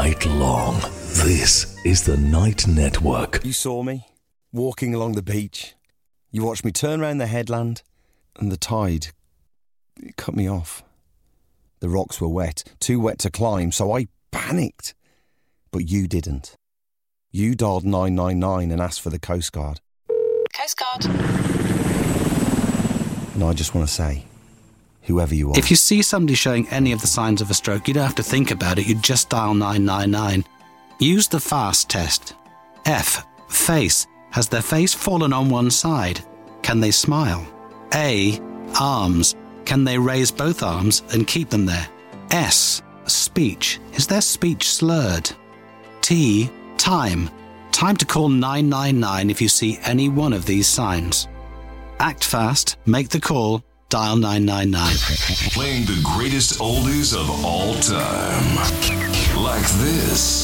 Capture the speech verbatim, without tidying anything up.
night long. This is the Night Network. You saw me walking along the beach. You watched me turn round the headland, and the tide, it cut me off. The rocks were wet, too wet to climb, so I panicked. But you didn't. You dialed nine nine nine and asked for the Coast Guard. Coast Guard. And I just want to say, whoever you are... If you see somebody showing any of the signs of a stroke, you don't have to think about it, you just dial nine nine nine. Use the FAST test. F. Face. Has their face fallen on one side? Can they smile? A. Arms. Can they raise both arms and keep them there? S. Speech. Is their speech slurred? T. Time. Time to call nine nine nine if you see any one of these signs. Act fast, make the call, dial nine nine nine. Playing the greatest oldies of all time. Like this.